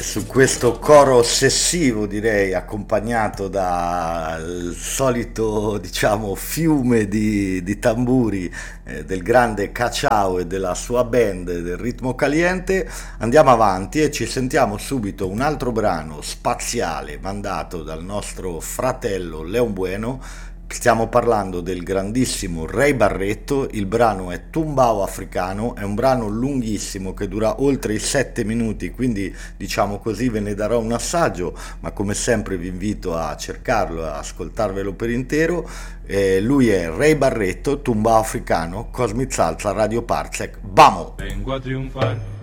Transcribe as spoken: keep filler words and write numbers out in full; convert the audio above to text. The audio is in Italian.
su questo coro ossessivo, direi, accompagnato dal solito, diciamo, fiume di, di tamburi eh, del grande Cacciao e della sua band del Ritmo Caliente, andiamo avanti e ci sentiamo subito un altro brano spaziale mandato dal nostro fratello Leon Bueno. Stiamo parlando del grandissimo Ray Barretto, il brano è Tumbao Africano, è un brano lunghissimo che dura oltre i sette minuti, quindi diciamo così ve ne darò un assaggio, ma come sempre vi invito a cercarlo e a ascoltarvelo per intero. Eh, lui è Ray Barretto, Tumbao Africano, Cosmic Salsa, Radio Parsec, vamo! Vengo a triunfar.